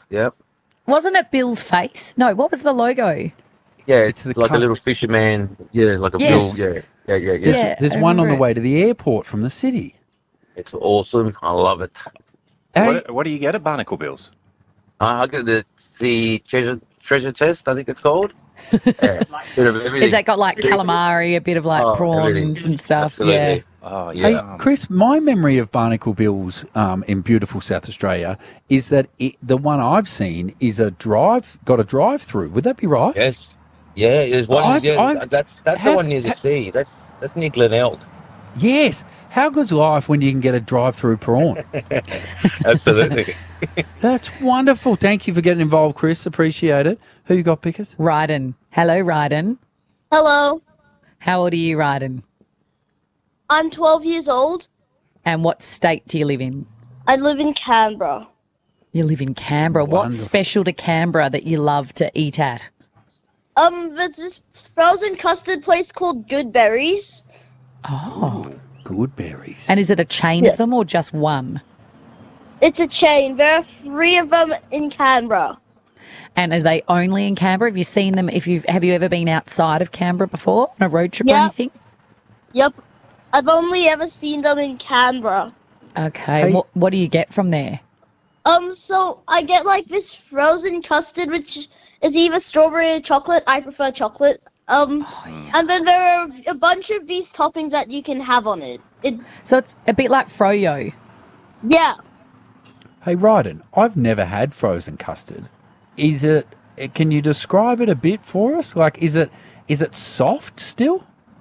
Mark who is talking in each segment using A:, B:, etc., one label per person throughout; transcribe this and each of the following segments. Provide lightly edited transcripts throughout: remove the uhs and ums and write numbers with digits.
A: Yep.
B: Wasn't it Bill's face? No, what was the logo?
A: Yeah, it's like a little fisherman. Yeah, like a
B: Yes.
A: bill. Yeah.
C: There's one on the way to the airport from the city.
A: It's awesome. I love it.
C: Hey,
D: What do you get at Barnacle Bills?
A: I got the treasure chest, I think it's called. Yeah, bit of everything.
B: Is that got like calamari, a bit of like prawns
A: everything.
B: and stuff?
A: Absolutely.
B: Yeah.
D: Oh, yeah.
C: Hey, Chris, my memory of Barnacle Bills in beautiful South Australia is that the one I've seen is got a drive-through. Would that be right?
A: Yes. Yeah, there's one. That's the one near the sea. That's near Glenelg.
C: Yes. How good's life when you can get a drive-through prawn?
A: Absolutely.
C: That's wonderful. Thank you for getting involved, Chris. Appreciate it. Who you got, Pickers?
B: Ryden. Hello, Ryden.
E: Hello.
B: How old are you, Ryden?
E: I'm 12 years old.
B: And what state do you live in?
E: I live in Canberra.
B: You live in Canberra.
C: Wonderful.
B: What's special to Canberra that you love to eat at?
E: There's this frozen custard place called Goodberries.
B: Oh.
C: Good berries.
B: And is it a chain of them or just one?
E: It's a chain. There are 3 of them in Canberra.
B: And are they only in Canberra? Have you seen them? Have you ever been outside of Canberra before on a road trip or anything?
E: Yep. I've only ever seen them in Canberra.
B: Okay.
C: Hey.
B: What do you get from there?
E: So I get like this frozen custard, which is either strawberry or chocolate. I prefer chocolate. And then there are a bunch of these toppings that you can have on it.
B: So it's a bit like froyo.
E: Yeah.
C: Hey, Ryden, I've never had frozen custard. Can you describe it a bit for us? Like, is it soft still?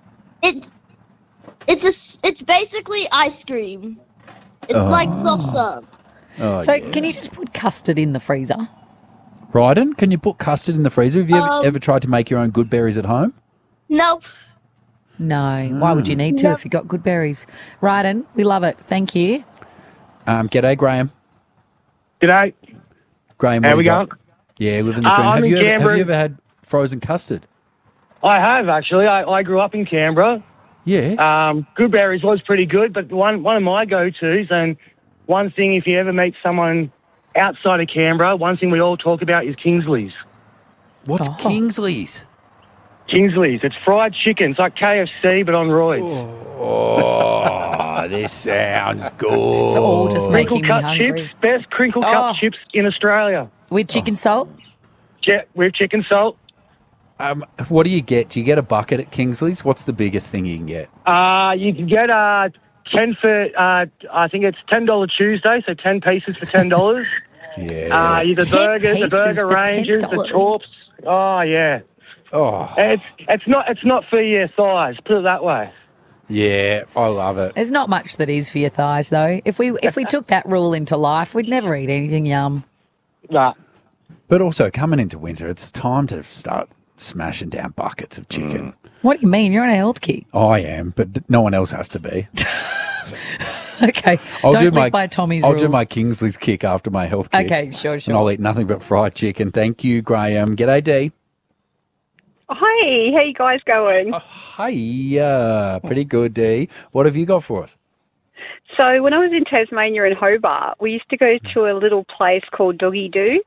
E: It's basically ice cream. It's like soft serve.
C: Oh,
B: So
C: yeah.
B: can you just put custard in the freezer?
C: Ryden, can you put custard in the freezer? Have you ever tried to make your own good berries at home?
E: Nope.
B: No. Why would you need to if you got good berries? Ryden, we love it. Thank you.
C: G'day, Graham.
F: G'day.
C: Graham,
F: How
C: what
F: we
C: do you got?
F: going?
C: Yeah, living the dream.
F: I'm in
C: Have
F: Canberra.
C: you ever had frozen custard?
F: I have, actually. I grew up in Canberra.
C: Yeah.
F: Good berries was pretty good, but one of my go-tos, and one thing if you ever meet someone outside of Canberra, one thing we all talk about is Kingsley's.
C: What's Kingsley's?
F: Kingsley's. It's fried chicken. It's like KFC, but on roids.
C: Oh, this sounds good.
B: It's all just
F: Crinkle
B: making me
F: cut
B: hungry.
F: chips. Best crinkle cut chips in Australia.
B: With chicken salt?
F: Yeah, with chicken salt.
C: What do you get? Do you get a bucket at Kingsley's? What's the biggest thing you can get?
F: You can get 10 for, I think it's $10 Tuesday, so 10 pieces for $10.
C: Yeah.
F: The
B: 10
F: burgers, the
B: pieces
F: burger
B: for
F: ranges, the
B: $10.
F: torps. Oh, yeah.
C: Oh,
F: It's not for your thighs, put it that way.
C: yeah. I love it.
B: There's not much that is for your thighs, though. If we took that rule into life, we'd never eat anything yum.
F: Nah.
C: But also, coming into winter, it's time to start smashing down buckets of chicken.
B: What do you mean? You're on a health kick.
C: I am, but no one else has to be.
B: Okay.
C: I'll
B: Don't
C: do
B: live by Tommy's
C: I'll
B: rules.
C: do my Kingsley's kick after my health kick.
B: Okay, sure.
C: And I'll eat nothing but fried chicken. Thank you, Graham. G'day, Dee.
G: Hi, how you guys going?
C: Hiya. Pretty good, Dee. What have you got for us?
G: So when I was in Tasmania in Hobart, we used to go to a little place called Doggy Doo.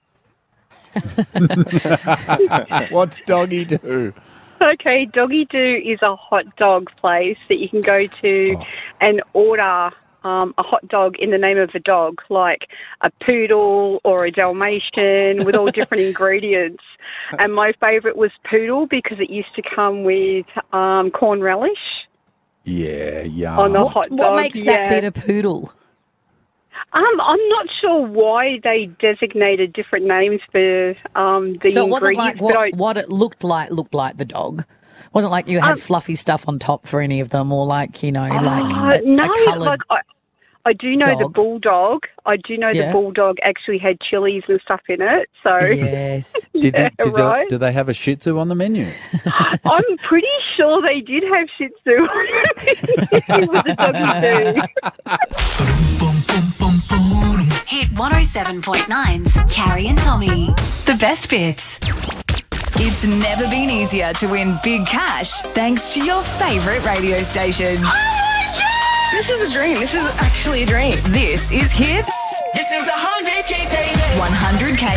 C: What's Doggy Doo?
G: Okay, Doggy Doo is a hot dog place that you can go to and order a hot dog in the name of a dog, like a poodle or a Dalmatian with all different ingredients. And my favourite was poodle because it used to come with corn relish
C: Yeah, yeah.
G: on the hot dog.
B: What makes that bit a poodle?
G: I'm not sure why they designated different names for the
B: So it wasn't
G: ingredients.
B: like what it looked like the dog. It wasn't like you had fluffy stuff on top for any of them, or like
G: no,
B: a coloured.
G: like I do know the
B: dog.
G: bulldog. I do know
B: Yeah.
G: the bulldog actually had chilies and stuff in it. So
B: Yes.
G: right.
C: Do they have a Shih Tzu on the menu?
G: I'm pretty sure they did have Shih Tzu. It was a Doggy Doo.
H: Hit 107.9's Carrie and Tommy. The best bits. It's never been easier to win big cash thanks to your favourite radio station.
I: This is a dream. This is actually a dream.
H: This is Hits
I: This is the 100K payday.
H: 100K